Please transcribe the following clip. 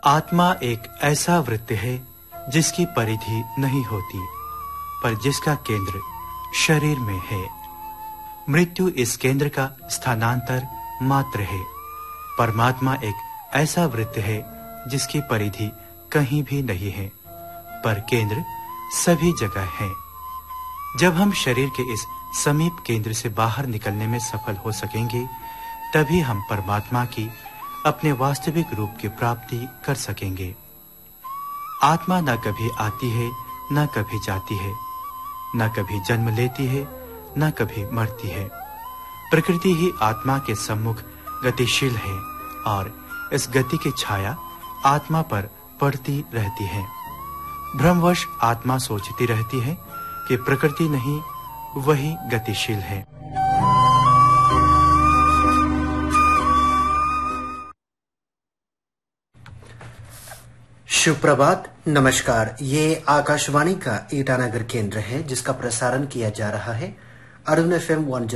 आत्मा एक ऐसा वृत्त है जिसकी परिधि नहीं होती, पर जिसका केंद्र शरीर में है। मृत्यु इस केंद्र का स्थानांतर मात्र है। परमात्मा एक ऐसा वृत्त है जिसकी परिधि कहीं भी नहीं है, पर केंद्र सभी जगह है। जब हम शरीर के इस समीप केंद्र से बाहर निकलने में सफल हो सकेंगे, तभी हम परमात्मा की अपने वास्तविक रूप की प्राप्ति कर सकेंगे। आत्मा न कभी आती है, न कभी जाती है, न कभी जन्म लेती है, न कभी मरती है। प्रकृति ही आत्मा के सम्मुख गतिशील है और इस गति की छाया आत्मा पर पड़ती रहती है। भ्रमवश आत्मा सोचती रहती है कि प्रकृति नहीं, वही गतिशील है। सुप्रभात, नमस्कार। ये आकाशवाणी का ईटानगर केंद्र है जिसका प्रसारण किया जा रहा है अरुण FM